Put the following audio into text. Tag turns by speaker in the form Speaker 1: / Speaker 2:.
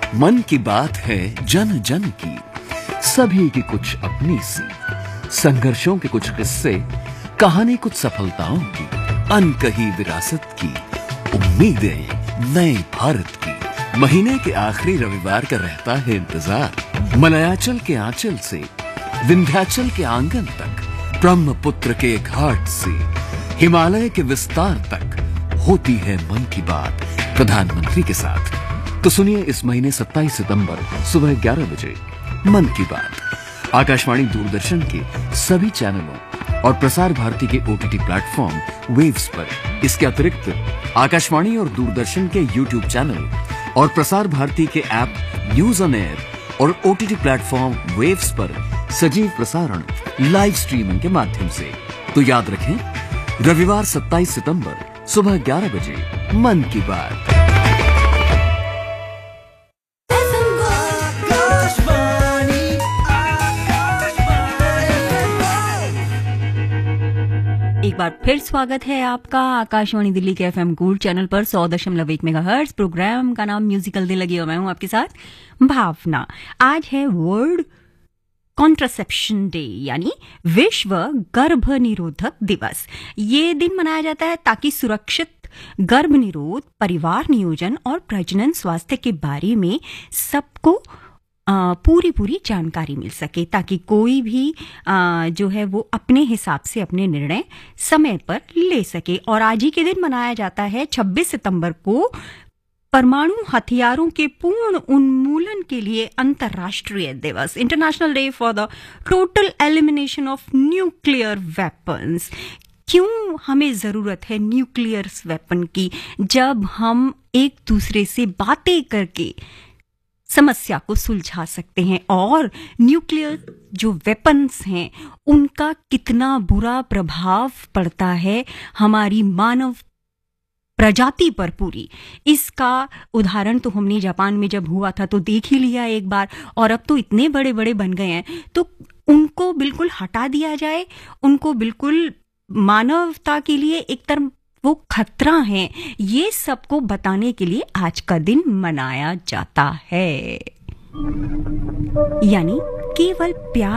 Speaker 1: मन की बात है जन जन की, सभी की कुछ अपनी सी, संघर्षों के कुछ किस्से, कहानी कुछ सफलताओं की, अनकही विरासत की, उम्मीदें नए भारत की। महीने के आखिरी रविवार का रहता है इंतजार। मलयाचल के आंचल से विंध्याचल के आंगन तक, ब्रह्मपुत्र के घाट से हिमालय के विस्तार तक होती है मन की बात प्रधानमंत्री के साथ। तो सुनिए इस महीने 27 सितंबर सुबह 11 बजे मन की बात आकाशवाणी दूरदर्शन के सभी चैनलों और प्रसार भारती के ओटीटी प्लेटफॉर्म वेव्स पर। इसके अतिरिक्त आकाशवाणी और दूरदर्शन के यूट्यूब चैनल और प्रसार भारती के ऐप न्यूज ऑन एयर और ओटीटी प्लेटफॉर्म वेव्स पर सजीव प्रसारण लाइव स्ट्रीमिंग के माध्यम से। तो याद रखें, रविवार 27 सितंबर सुबह 11 बजे मन की बात।
Speaker 2: एक बार फिर स्वागत है आपका आकाशवाणी दिल्ली के एफएम गोल्ड चैनल पर 100.1 मेगाहर्ट्ज। प्रोग्राम का नाम म्यूजिकल दिल लगी और मैं हूं आपके साथ भावना। आज है वर्ल्ड कॉन्ट्रासेप्शन डे यानी विश्व गर्भ निरोधक दिवस। ये दिन मनाया जाता है ताकि सुरक्षित गर्भ निरोध, परिवार नियोजन और प्रजनन स्वास्थ्य के बारे में सबको पूरी जानकारी मिल सके, ताकि कोई भी जो है वो अपने हिसाब से अपने निर्णय समय पर ले सके। और आज ही के दिन मनाया जाता है 26 सितंबर को परमाणु हथियारों के पूर्ण उन्मूलन के लिए अंतर्राष्ट्रीय दिवस, international day for the total elimination of nuclear weapons. क्यों हमें जरूरत है न्यूक्लियर वेपन की? जब हम एक दूसरे से बातें करके समस्या को सुलझा सकते हैं। और न्यूक्लियर जो वेपन्स हैं उनका कितना बुरा प्रभाव पड़ता है हमारी मानव प्रजाति पर पूरी, इसका उदाहरण तो हमने जापान में जब हुआ था तो देख ही लिया एक बार। और अब तो इतने बड़े बड़े बन गए हैं, तो उनको बिल्कुल हटा दिया जाए। उनको बिल्कुल मानवता के लिए एक तरफ वो खतरा है, ये सबको बताने के लिए आज का दिन मनाया जाता है। यानी केवल प्यार